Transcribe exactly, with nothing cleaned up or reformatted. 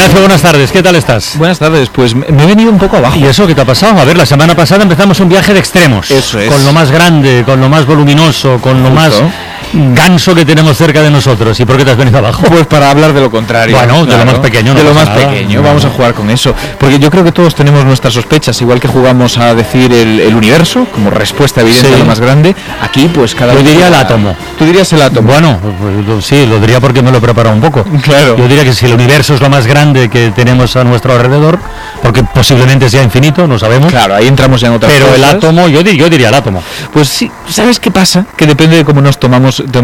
Ignacio, buenas tardes, ¿qué tal estás? Buenas tardes, pues me he venido un poco abajo. ¿Y eso qué te ha pasado? A ver, la semana pasada empezamos un viaje de extremos. Eso es. Con lo más grande, con lo más voluminoso, con lo más ganso que tenemos cerca de nosotros. ¿Y por qué te has venido abajo? Pues para hablar de lo contrario. Bueno, claro, de lo más pequeño. No de lo más nada. pequeño, vamos a jugar con eso. Porque yo creo que todos tenemos nuestras sospechas, igual que jugamos a decir el, el universo, como respuesta evidente Sí. a lo más grande. Aquí, pues cada Yo uno diría el tira- átomo. Tú dirías el átomo. Bueno, pues, sí, lo diría porque me lo he preparado un poco. Claro. Yo diría que si el universo es lo más grande que tenemos a nuestro alrededor, porque posiblemente sea infinito, no sabemos. Claro, ahí entramos ya en otras Pero cosas. el átomo, yo, dir- yo diría el átomo. Pues sí, ¿sabes qué pasa? Que depende de cómo nos tomamos